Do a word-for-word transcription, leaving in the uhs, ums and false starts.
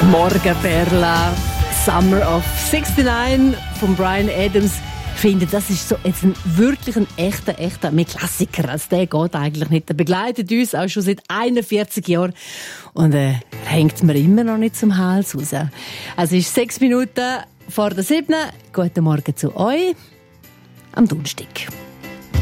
Morgen, Perla. Summer of neunundsiebzig von Bryan Adams. Ich finde, das ist so jetzt ein, wirklich ein echter, echter mehr Klassiker. Also der geht eigentlich nicht. Der begleitet uns auch schon seit einundvierzig Jahren. Und äh, hängt mir immer noch nicht zum Hals raus. Also es ist sechs Minuten vor der siebten. Guten Morgen zu euch am Donnerstag.